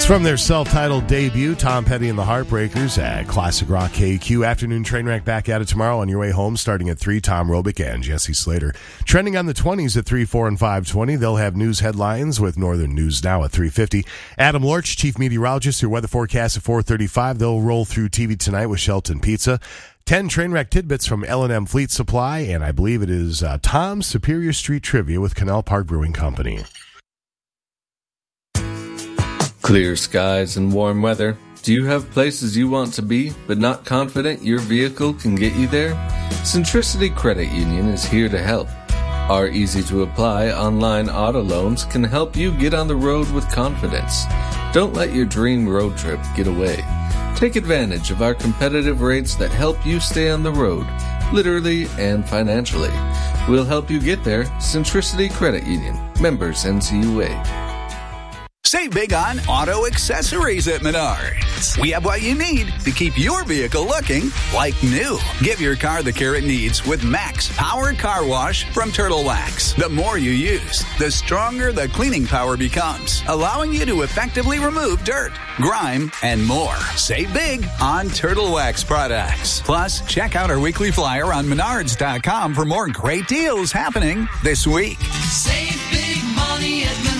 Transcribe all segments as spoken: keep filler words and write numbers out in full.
From their self-titled debut, Tom Petty and the Heartbreakers at Classic Rock K Q. Afternoon Trainwreck back at it tomorrow on your way home starting at three. Tom Robick and Jesse Slater. Trending on the twenties at three, four, and five twenty. They'll have news headlines with Northern News Now at three fifty. Adam Lorch, Chief Meteorologist, your weather forecast at four thirty-five. They'll roll through T V tonight with Shelton Pizza. ten Trainwreck tidbits from L and M Fleet Supply. And I believe it is uh, Tom's Superior Street Trivia with Canal Park Brewing Company. Clear skies and warm weather. Do you have places you want to be, but not confident your vehicle can get you there? Centricity Credit Union is here to help. Our easy-to-apply online auto loans can help you get on the road with confidence. Don't let your dream road trip get away. Take advantage of our competitive rates that help you stay on the road, literally and financially. We'll help you get there. Centricity Credit Union. Members N C U A. Save big on auto accessories at Menards. We have what you need to keep your vehicle looking like new. Give your car the care it needs with Max Powered Car Wash from Turtle Wax. The more you use, the stronger the cleaning power becomes, allowing you to effectively remove dirt, grime, and more. Save big on Turtle Wax products. Plus, check out our weekly flyer on Menards dot com for more great deals happening this week. Save big money at Menards.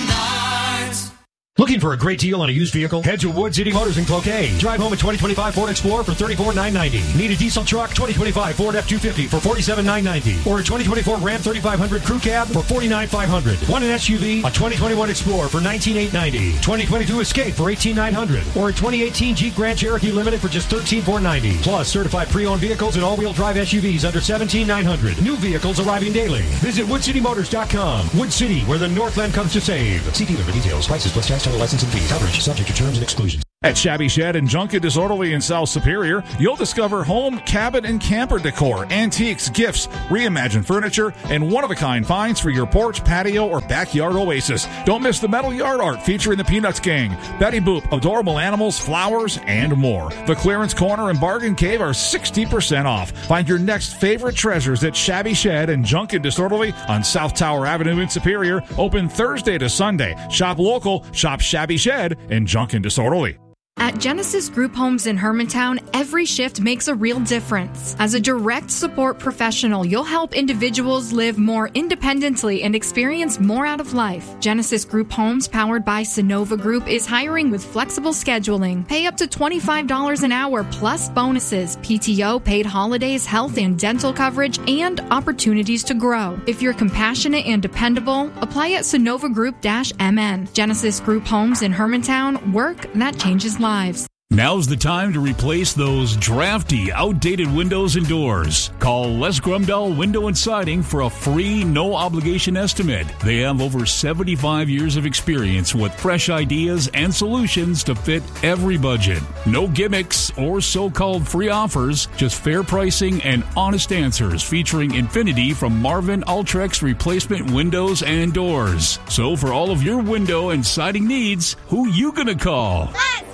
Looking for a great deal on a used vehicle? Head to Wood City Motors in Cloquet. Drive home a twenty twenty-five Ford Explorer for thirty-four thousand nine hundred ninety dollars. Need a diesel truck? twenty twenty-five Ford F two fifty for forty-seven thousand nine hundred ninety dollars. Or a twenty twenty-four Ram thirty-five hundred Crew Cab for forty-nine thousand five hundred dollars. Want an S U V? A twenty twenty-one Explorer for nineteen thousand eight hundred ninety dollars. twenty twenty-two Escape for eighteen thousand nine hundred dollars. Or a twenty eighteen Jeep Grand Cherokee Limited for just thirteen thousand four hundred ninety dollars. Plus, certified pre-owned vehicles and all-wheel drive S U Vs under seventeen thousand nine hundred dollars. New vehicles arriving daily. Visit wood city motors dot com. Wood City, where the Northland comes to save. See dealer for details. Prices plus tax, title, license, and fees. Coverage subject to terms and exclusions. At Shabby Shed and Junk and Disorderly in South Superior, you'll discover home, cabin, and camper decor, antiques, gifts, reimagined furniture, and one-of-a-kind finds for your porch, patio, or backyard oasis. Don't miss the metal yard art featuring the Peanuts Gang, Betty Boop, adorable animals, flowers, and more. The Clearance Corner and Bargain Cave are sixty percent off. Find your next favorite treasures at Shabby Shed and Junk and Disorderly on South Tower Avenue in Superior. Open Thursday to Sunday. Shop local, shop Shabby Shed and Junk and Disorderly. At Genesis Group Homes in Hermantown, every shift makes a real difference. As a direct support professional, you'll help individuals live more independently and experience more out of life. Genesis Group Homes, powered by Sonova Group, is hiring with flexible scheduling. Pay up to twenty-five dollars an hour plus bonuses, P T O, paid holidays, health and dental coverage, and opportunities to grow. If you're compassionate and dependable, apply at sonova group dash m n. Genesis Group Homes in Hermantown, work that changes lives. Lives. Now's the time to replace those drafty, outdated windows and doors. Call Les Grumdahl Window and Siding for a free, no-obligation estimate. They have over seventy-five years of experience with fresh ideas and solutions to fit every budget. No gimmicks or so-called free offers, just fair pricing and honest answers featuring Infinity from Marvin Ultrex Replacement Windows and Doors. So for all of your window and siding needs, who you gonna call? Les!